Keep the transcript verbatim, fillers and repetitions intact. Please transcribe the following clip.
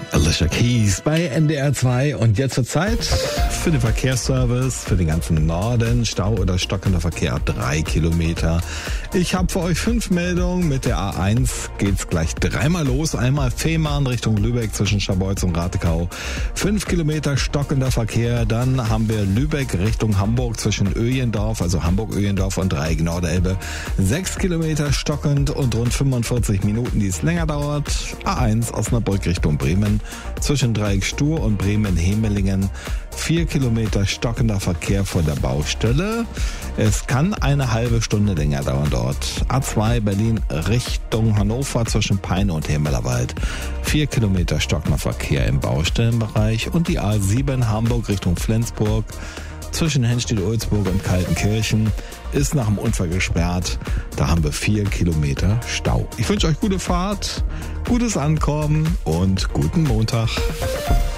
Alicia Keys bei N D R zwei und jetzt zur Zeit für den Verkehrsservice für den ganzen Norden. Stau oder stockender Verkehr ab drei Kilometer. Ich habe für euch fünf Meldungen. Mit der A eins geht's gleich dreimal los. Einmal Fehmarn Richtung Lübeck zwischen Scharbeutz und Ratekau. Fünf Kilometer stockender Verkehr. Dann haben wir Lübeck Richtung Hamburg zwischen Öjendorf, also Hamburg-Öjendorf und Dreieck Nordelbe. Sechs Kilometer stockend und rund fünfundvierzig Minuten, die es länger dauert. A eins Osnabrück Richtung Bremen zwischen Dreieck Stur und Bremen-Hemelingen. Vier Kilometer stockender Verkehr vor der Baustelle. Es kann eine halbe Stunde länger dauern dort. A zwei Berlin Richtung Hannover zwischen Peine und Hemmelerwald. Vier Kilometer stockender Verkehr im Baustellenbereich. Und die A sieben Hamburg Richtung Flensburg zwischen Henstedt-Ulzburg und Kaltenkirchen ist nach dem Unfall gesperrt. Da haben wir vier Kilometer Stau. Ich wünsche euch gute Fahrt, gutes Ankommen und guten Montag.